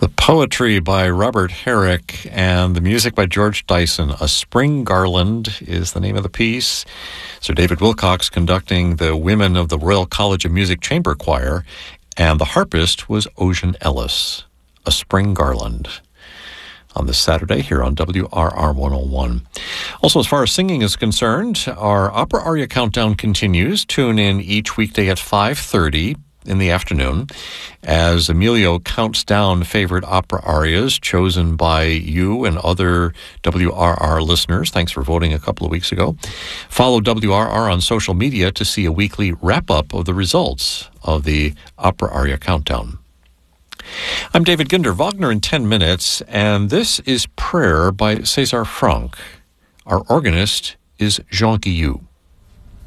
The poetry by Robert Herrick and the music by George Dyson. A Spring Garland is the name of the piece. Sir David Wilcox conducting the Women of the Royal College of Music Chamber Choir, and the harpist was Ocean Ellis. A Spring Garland on this Saturday here on WRR 101. Also, as far as singing is concerned, our Opera Aria Countdown continues. Tune in each weekday at 5:30 in the afternoon as Emilio counts down favorite opera arias chosen by you and other WRR listeners. Thanks for voting a couple of weeks ago. Follow WRR on social media to see a weekly wrap-up of the results of the Opera Aria Countdown. I'm David Ginder. Wagner in 10 minutes, and this is Prayer by César Franck. Our organist is Jean Guillou.